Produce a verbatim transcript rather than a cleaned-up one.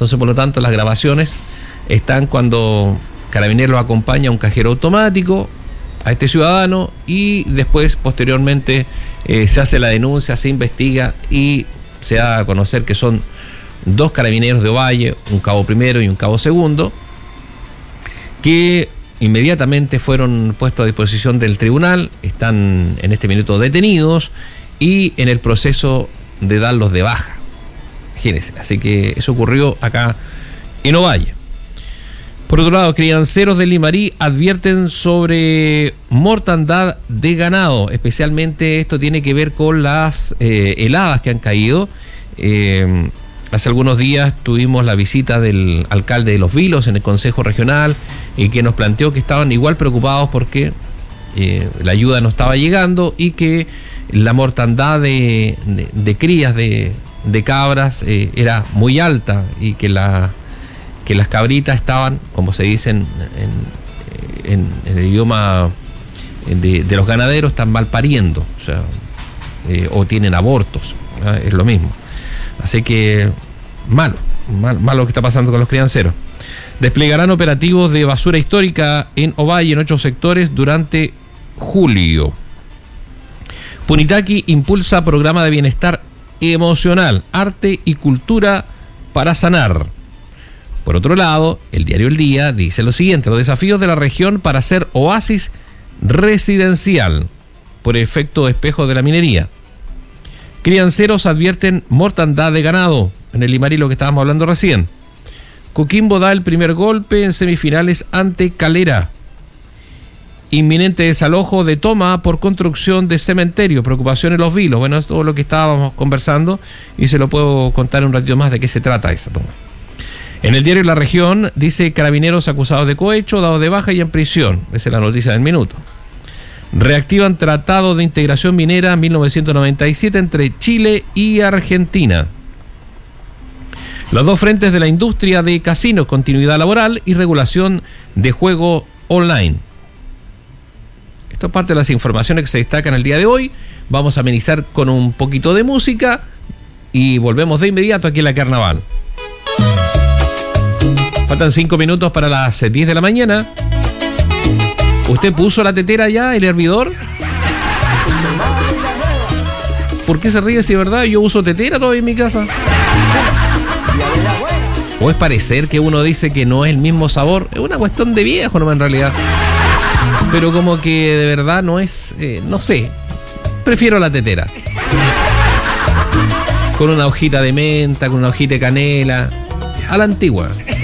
Entonces, por lo tanto, las grabaciones están cuando Carabineros lo acompaña a un cajero automático, a este ciudadano, y después, posteriormente, eh, se hace la denuncia, se investiga y se da a conocer que son dos carabineros de Ovalle, un cabo primero y un cabo segundo, que inmediatamente fueron puestos a disposición del tribunal, están en este minuto detenidos y en el proceso de darlos de baja. Imagínense, así que eso ocurrió acá en Ovalle. Por otro lado, crianceros del Limarí advierten sobre mortandad de ganado. Especialmente esto tiene que ver con las eh, heladas que han caído. Eh, hace algunos días tuvimos la visita del alcalde de Los Vilos en el Consejo Regional y que nos planteó que estaban igual preocupados porque eh, la ayuda no estaba llegando y que la mortandad de, de, de crías de, de cabras eh, era muy alta y que la... que las cabritas estaban, como se dice en, en, en, en el idioma de, de los ganaderos, están mal pariendo, o sea, eh, o tienen abortos, ¿verdad? Es lo mismo. Así que malo, mal, malo lo que está pasando con los crianceros. Desplegarán operativos de basura histórica en Ovalle en ocho sectores durante julio. Punitaqui impulsa programa de bienestar emocional, arte y cultura para sanar. Por otro lado, el diario El Día dice lo siguiente: los desafíos de la región para hacer oasis residencial por efecto espejo de la minería. Crianceros advierten mortandad de ganado en el Limarí, lo que estábamos hablando recién. Coquimbo da el primer golpe en semifinales ante Calera. Inminente desalojo de Toma por construcción de cementerio. Preocupación en Los Vilos. Bueno, es todo lo que estábamos conversando y se lo puedo contar un ratito más de qué se trata esa toma. En el diario La Región dice: carabineros acusados de cohecho, dados de baja y en prisión. Esa es la noticia del minuto. Reactivan tratado de integración minera mil novecientos noventa y siete entre Chile y Argentina. Los dos frentes de la industria de casinos: continuidad laboral y regulación de juego online. Esto es parte de las informaciones que se destacan el día de hoy. Vamos a amenizar con un poquito de música y volvemos de inmediato aquí en la Carnaval. Faltan cinco minutos para las diez de la mañana. ¿Usted puso la tetera ya, el hervidor? ¿Por qué se ríe si es verdad? Yo uso tetera todavía en mi casa. ¿O es parecer que uno dice que no es el mismo sabor? Es una cuestión de viejo nomás en realidad. Pero como que de verdad no es... Eh, no sé. Prefiero la tetera. Con una hojita de menta, con una hojita de canela. A la antigua.